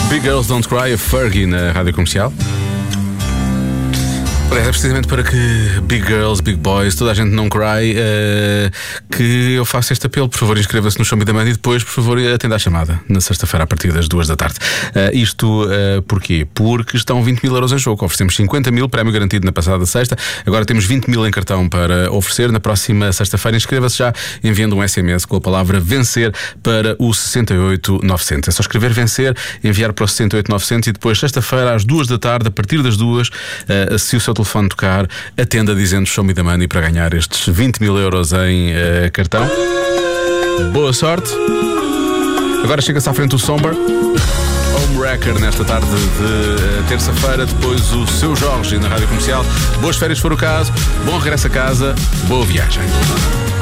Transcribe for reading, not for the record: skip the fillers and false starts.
Big Girls Don't Cry, a Fergie na Rádio Comercial. É precisamente para que Big Girls, Big Boys, toda a gente não cry, que eu faço este apelo. Por favor, inscreva-se no Show Me the Money e depois, por favor, atenda à chamada na sexta-feira a partir das 2 da tarde. Isto porquê? Porque estão 20 mil euros em jogo. Oferecemos 50 mil, prémio garantido na passada sexta. Agora temos 20 mil em cartão para oferecer na próxima sexta-feira. Inscreva-se já enviando um SMS com a palavra vencer para o 68900. É só escrever vencer, enviar para o 68900 e depois, sexta-feira, às 2 da tarde, a partir das 2, se o seu telefone tocar, atenda dizendo Show Me the Money para ganhar estes 20 mil euros em cartão. Boa sorte. Agora chega-se à frente o Somber Homewrecker nesta tarde de terça-feira. Depois o Seu Jorge na Rádio Comercial. Boas férias se for o caso. Bom regresso a casa. Boa viagem.